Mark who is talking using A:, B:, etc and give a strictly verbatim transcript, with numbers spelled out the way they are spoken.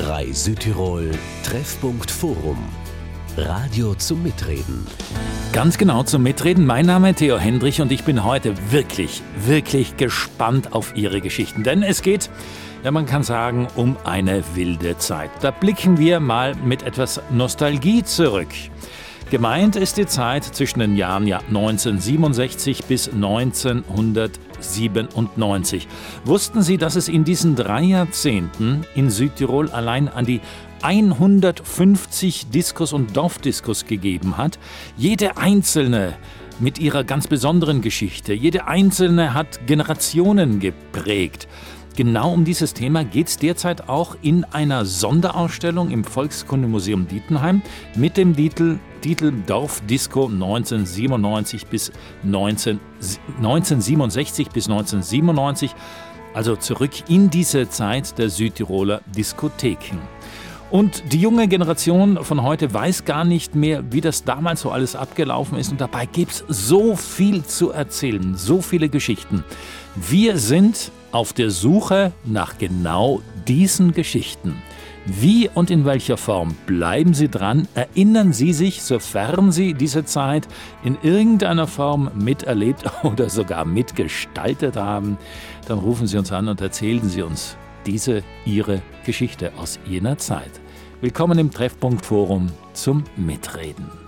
A: drei Südtirol Treffpunkt Forum. Radio zum Mitreden.
B: Ganz genau zum Mitreden. Mein Name ist Theo Hendrich und ich bin heute wirklich, wirklich gespannt auf Ihre Geschichten. Denn es geht, ja man kann sagen, um eine wilde Zeit. Da blicken wir mal mit etwas Nostalgie zurück. Gemeint ist die Zeit zwischen den Jahren ja neunzehnhundertsiebenundsechzig bis neunzehnhundertsiebenundneunzig. Wussten Sie, dass es in diesen drei Jahrzehnten in Südtirol allein an die hundertfünfzig Diskos und Dorfdiskos gegeben hat? Jede einzelne mit ihrer ganz besonderen Geschichte. Jede einzelne hat Generationen geprägt. Genau um dieses Thema geht es derzeit auch in einer Sonderausstellung im Volkskundemuseum Dietenheim mit dem Titel, Titel Dorfdisco neunzehnhundertsiebenundneunzig bis neunzehn, neunzehnhundertsiebenundsechzig bis neunzehnhundertsiebenundneunzig, also zurück in diese Zeit der Südtiroler Diskotheken. Und die junge Generation von heute weiß gar nicht mehr, wie das damals so alles abgelaufen ist. Und dabei gibt es so viel zu erzählen, so viele Geschichten. Wir sind auf der Suche nach genau diesen Geschichten. Wie und in welcher Form bleiben Sie dran? Erinnern Sie sich, sofern Sie diese Zeit in irgendeiner Form miterlebt oder sogar mitgestaltet haben, dann rufen Sie uns an und erzählen Sie uns diese Ihre Geschichte aus jener Zeit. Willkommen im Treffpunkt Forum zum Mitreden.